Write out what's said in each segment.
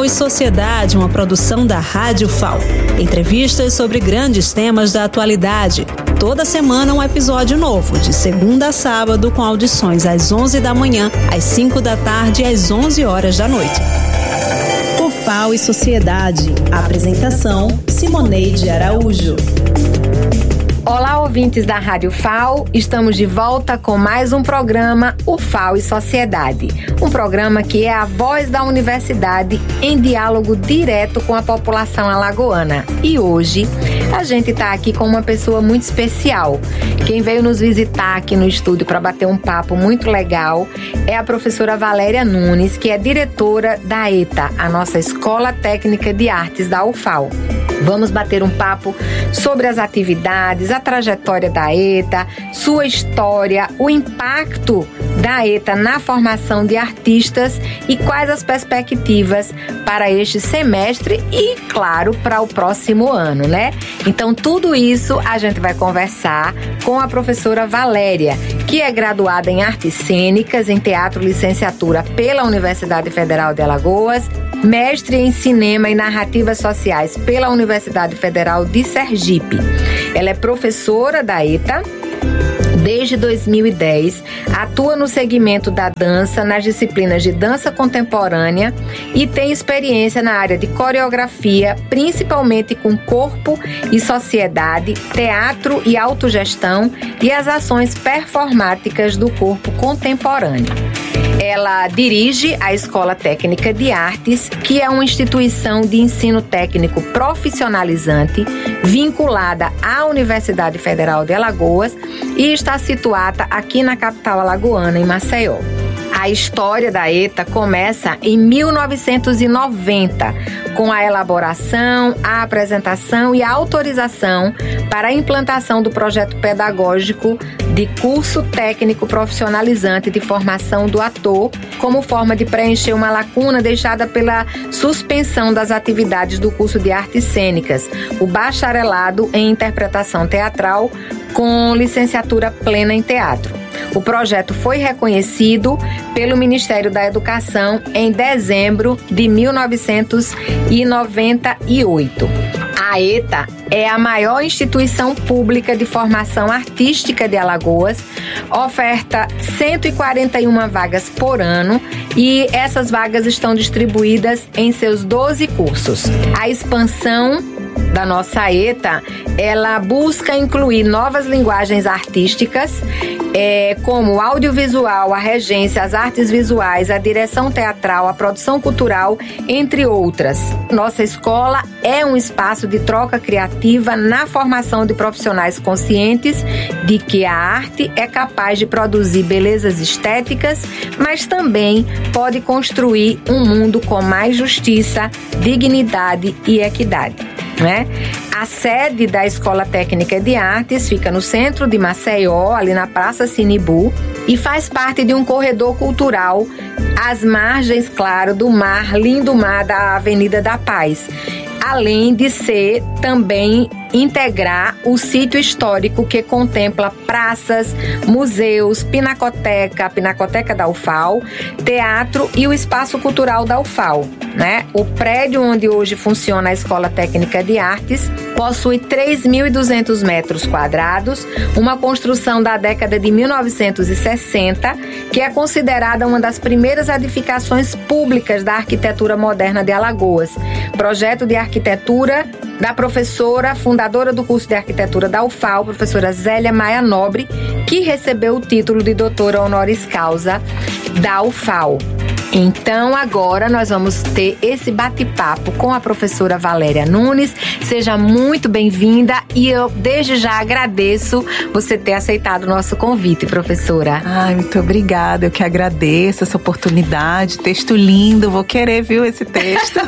e Sociedade, uma produção da Rádio FAO. Entrevistas sobre grandes temas da atualidade. Toda semana um episódio novo, de segunda a sábado, com audições às 11 da manhã, às 5 da tarde e às 11 horas da noite. O FAO e Sociedade. Apresentação: Simoneide Araújo. Olá, ouvintes da Rádio FAO, estamos de volta com mais um programa, o FAO e Sociedade. Um programa que é a voz da universidade em diálogo direto com a população alagoana. E hoje a gente está aqui com uma pessoa muito especial. Quem veio nos visitar aqui no estúdio para bater um papo muito legal é a professora Valéria Nunes, que é diretora da ETA, a nossa Escola Técnica de Artes da UFAO. Vamos bater um papo sobre as atividades, a trajetória da ETA, sua história, o impacto da ETA na formação de artistas e quais as perspectivas para este semestre e, claro, para o próximo ano, né? Então, tudo isso a gente vai conversar com a professora Valéria, que é graduada em Artes Cênicas, em Teatro Licenciatura pela Universidade Federal de Alagoas, mestre em Cinema e Narrativas Sociais pela Universidade Federal de Sergipe. Ela é professora da ETA desde 2010, atua no segmento da dança, nas disciplinas de dança contemporânea e tem experiência na área de coreografia, principalmente com corpo e sociedade, teatro e autogestão e as ações performáticas do corpo contemporâneo. Ela dirige a Escola Técnica de Artes, que é uma instituição de ensino técnico profissionalizante vinculada à Universidade Federal de Alagoas e está situada aqui na capital alagoana, em Maceió. A história da ETA começa em 1990, com a elaboração, a apresentação e a autorização para a implantação do projeto pedagógico de curso técnico profissionalizante de formação do ator, como forma de preencher uma lacuna deixada pela suspensão das atividades do curso de artes cênicas, o bacharelado em interpretação teatral com licenciatura plena em teatro. O projeto foi reconhecido pelo Ministério da Educação em dezembro de 1998. A ETA é a maior instituição pública de formação artística de Alagoas, oferta 141 vagas por ano e essas vagas estão distribuídas em seus 12 cursos. A expansão da nossa ETA, ela busca incluir novas linguagens artísticas, como o audiovisual, a regência, as artes visuais, a direção teatral, a produção cultural, entre outras. Nossa escola é um espaço de troca criativa na formação de profissionais conscientes de que a arte é capaz de produzir belezas estéticas, mas também pode construir um mundo com mais justiça, dignidade e equidade. Né? A sede da Escola Técnica de Artes fica no centro de Maceió, ali na Praça Sinibu, e faz parte de um corredor cultural às margens, claro, do mar, lindo mar da Avenida da Paz. Além de ser também integrar o sítio histórico que contempla praças, museus, pinacoteca da UFAO, teatro e o espaço cultural da UFAO, né? O prédio onde hoje funciona a Escola Técnica de Artes possui 3.200 metros quadrados, uma construção da década de 1960, que é considerada uma das primeiras edificações públicas da arquitetura moderna de Alagoas. Projeto de arquitetura da professora, fundadora do curso de arquitetura da UFAO, professora Zélia Maia Nobre, que recebeu o título de doutora honoris causa da UFAO. Então, agora nós vamos ter esse bate-papo com a professora Valéria Nunes. Seja muito bem-vinda e eu, desde já, agradeço você ter aceitado o nosso convite, professora. Ai, muito obrigada. Eu que agradeço essa oportunidade. Texto lindo. Vou querer, viu, esse texto.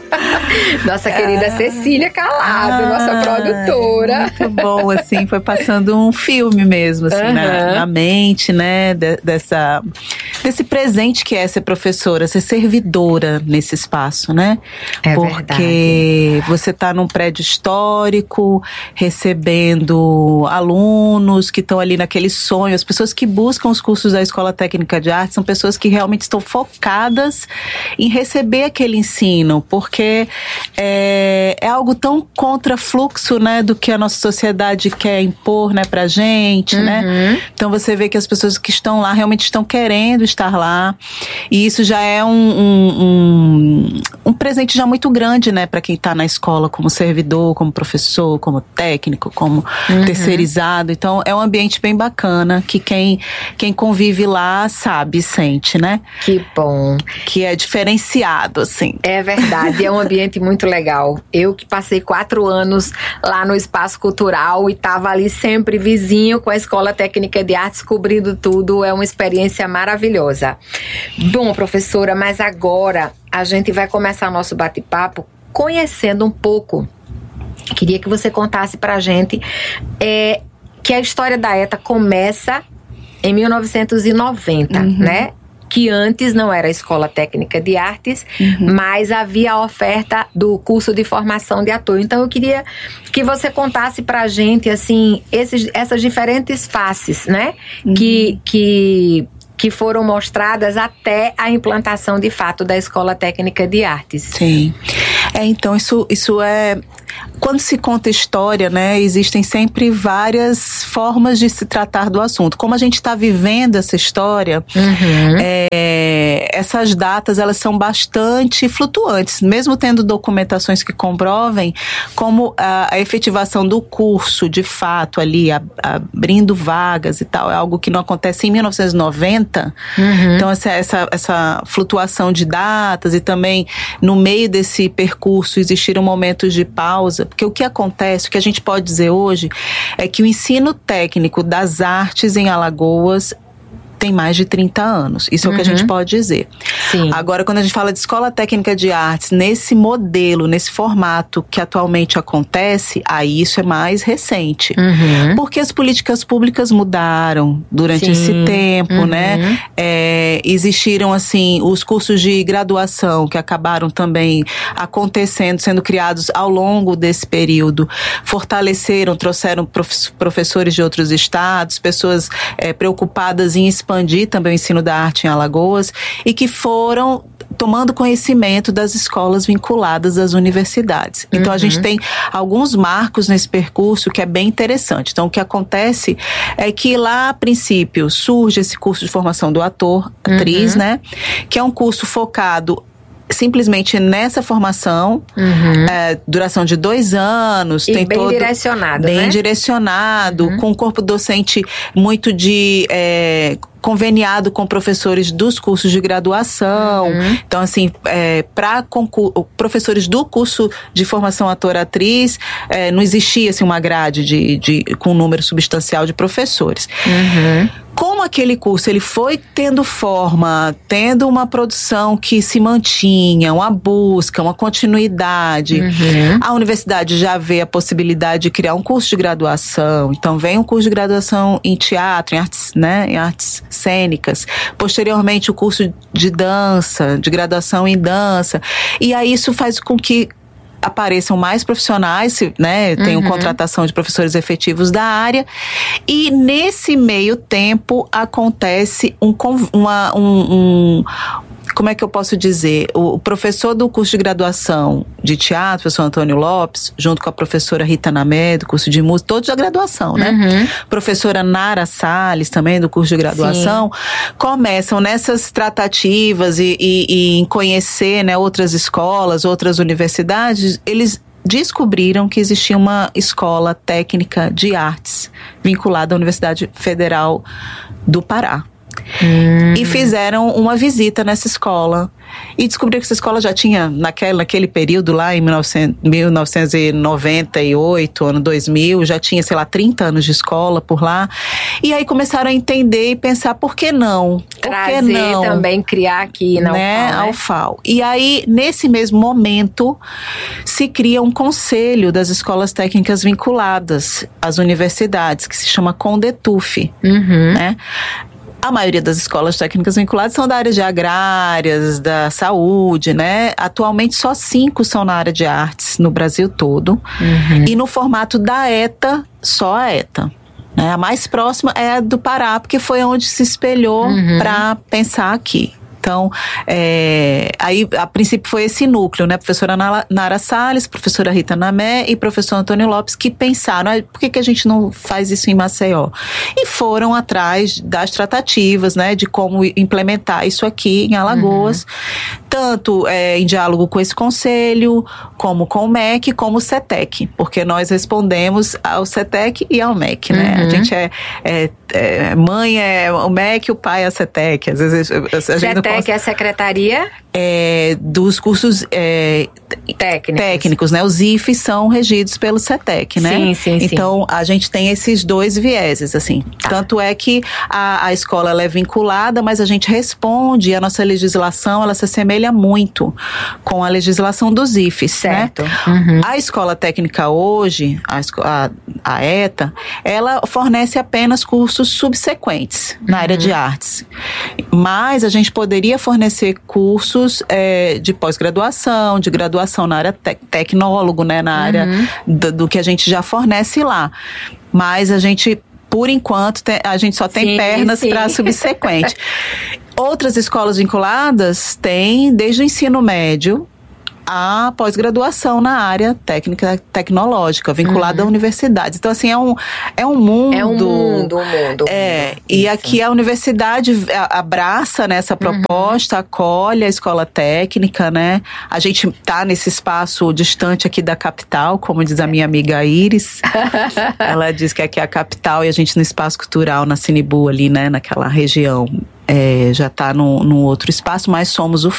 Nossa querida Cecília Calado, nossa produtora. Muito bom, assim, foi passando um filme mesmo, assim, na mente, né, desse presente que é ser professora professora, ser servidora nesse espaço, né? Porque você está num prédio histórico, recebendo alunos que estão ali naquele sonho. As pessoas que buscam os cursos da Escola Técnica de Arte são pessoas que realmente estão focadas em receber aquele ensino, porque é algo tão contrafluxo, né, do que a nossa sociedade quer impor, né, pra gente, né? Então você vê que as pessoas que estão lá realmente estão querendo estar lá, e isso já é um presente já muito grande, né, para quem está na escola como servidor, como professor, como técnico, como terceirizado. Então é um ambiente bem bacana que quem convive lá sabe, sente, né? Que bom. Que é diferenciado, assim. É verdade, é um ambiente muito legal. Eu que passei 4 anos lá no Espaço Cultural e estava ali sempre vizinho com a Escola Técnica de Artes, cobrindo tudo, é uma experiência maravilhosa. Bom, professora, mas agora a gente vai começar nosso bate-papo conhecendo um pouco. Queria que você contasse pra gente que a história da ETA começa em 1990, né? Que antes não era a Escola Técnica de Artes, mas havia a oferta do curso de formação de ator. Então eu queria que você contasse pra gente, assim, essas diferentes faces, né? Que foram mostradas até a implantação de fato da Escola Técnica de Artes. Sim. Então isso é... Quando se conta história, né, existem sempre várias formas de se tratar do assunto. Como a gente está vivendo essa história, essas datas, elas são bastante flutuantes, mesmo tendo documentações que comprovem como a efetivação do curso, de fato, ali, abrindo vagas e tal, é algo que não acontece em 1990. Então, essa flutuação de datas e também, no meio desse percurso, existiram momentos de pausa, porque o que acontece, o que a gente pode dizer hoje, é que o ensino técnico das artes em Alagoas tem mais de 30 anos. Isso é o que a gente pode dizer. Sim. Agora, quando a gente fala de Escola Técnica de Artes, nesse modelo, nesse formato que atualmente acontece, aí isso é mais recente. Porque as políticas públicas mudaram durante esse tempo, né? Existiram, assim, os cursos de graduação que acabaram também acontecendo, sendo criados ao longo desse período. Fortaleceram, trouxeram professores de outros estados, pessoas preocupadas em expandir também o ensino da arte em Alagoas e que foram tomando conhecimento das escolas vinculadas às universidades. Então a gente tem alguns marcos nesse percurso que é bem interessante. Então o que acontece é que lá a princípio surge esse curso de formação do ator, atriz, né? Que é um curso focado simplesmente nessa formação, duração de 2 anos. E tem bem direcionado, bem né? direcionado, com um corpo docente muito conveniado com professores dos cursos de graduação. Então, assim, para professores do curso de formação ator-atriz, não existia assim, uma grade com um número substancial de professores. Como aquele curso ele foi tendo forma, tendo uma produção que se mantinha, uma busca, uma continuidade, a universidade já vê a possibilidade de criar um curso de graduação. Então vem um curso de graduação em teatro, em artes, né, em artes cênicas. Posteriormente o curso de dança, de graduação em dança. E aí isso faz com que apareçam mais profissionais, né? Tenham contratação de professores efetivos da área. E nesse meio tempo acontece como é que eu posso dizer? O professor do curso de graduação de teatro, o professor Antônio Lopes, junto com a professora Rita Namé, do curso de música, todos da graduação, né? Professora Nara Salles, também do curso de graduação, começam nessas tratativas e em conhecer, né, outras escolas, outras universidades. Eles descobriram que existia uma escola técnica de artes vinculada à Universidade Federal do Pará. E fizeram uma visita nessa escola e descobriram que essa escola já tinha naquele período lá em 1998, ano 2000, já tinha, sei lá, 30 anos de escola por lá. E aí começaram a entender e pensar, por que não? Trazer também, criar aqui na UFAL, a UFAL. E aí, nesse mesmo momento, se cria um conselho das escolas técnicas vinculadas às universidades, que se chama CONDETUF, né? A maioria das escolas técnicas vinculadas são da área de agrárias, da saúde, né? Atualmente só 5 são na área de artes no Brasil todo. E no formato da ETA, só a ETA. A mais próxima é a do Pará, porque foi onde se espelhou para pensar aqui. Então, aí a princípio foi esse núcleo, né? Professora Nara Salles, professora Rita Namé e professor Antônio Lopes, que pensaram, por que a gente não faz isso em Maceió? E foram atrás das tratativas, né? De como implementar isso aqui em Alagoas, tanto em diálogo com esse conselho, como com o MEC, como o CETEC, porque nós respondemos ao CETEC e ao MEC, né? A gente mãe é o MEC, o pai é a CETEC. Às vezes a gente não CETEC é a secretaria? Dos cursos técnicos, né? Os IFES são regidos pelo CETEC, né? Sim. Então, a gente tem esses 2 vieses, assim. Tanto é que a escola ela é vinculada, mas a gente responde, a nossa legislação, ela se assemelha muito com a legislação dos IFES, certo, né? A escola técnica hoje, a ETA, ela fornece apenas cursos subsequentes na área de artes. Mas a gente poderia fornecer cursos de pós-graduação, de graduação na área tecnólogo, né, na área do que a gente já fornece lá. Mas a gente, por enquanto, a gente só tem pernas para subsequente. Outras escolas vinculadas têm, desde o ensino médio, a pós-graduação na área técnica tecnológica, vinculada a universidades. Então, assim, é um mundo. É um mundo. E aqui a universidade abraça, né, essa proposta, acolhe a escola técnica, né? A gente tá nesse espaço distante aqui da capital, como diz a minha amiga Iris. Ela diz que aqui é a capital e a gente no espaço cultural, na Sinibu ali, né, naquela região. Já está num outro espaço, mas somos o